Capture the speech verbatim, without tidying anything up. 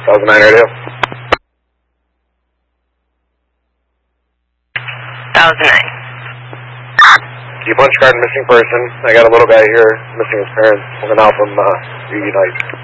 Thousand nine radio. Thousand nine. Key punch card, missing person. I got a little guy here missing his parents. Looking out from uh, Unite.